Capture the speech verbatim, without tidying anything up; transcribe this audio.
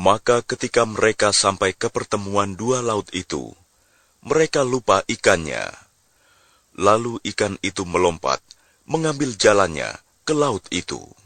Maka ketika mereka sampai ke pertemuan dua laut itu, mereka lupa ikannya. Lalu ikan itu melompat, mengambil jalannya ke laut itu.